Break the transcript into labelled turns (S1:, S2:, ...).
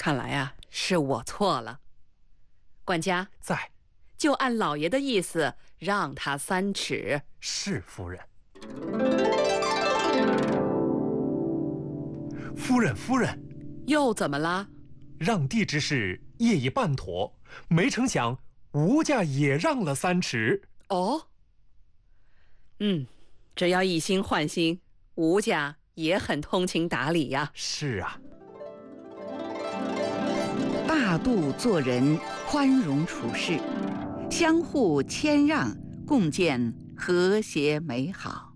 S1: 看来啊，是我错了。管家
S2: 在。
S1: 就按老爷的意思，让他3尺。
S2: 是夫人。夫人，夫人，
S1: 又怎么了？
S2: 让地之事业已办妥，没成想吴家也让了3尺。
S1: 哦，只要一心换心，吴家也很通情达理呀。
S2: 是啊。
S3: 大度做人，宽容处事，相互谦让，共建和谐美好。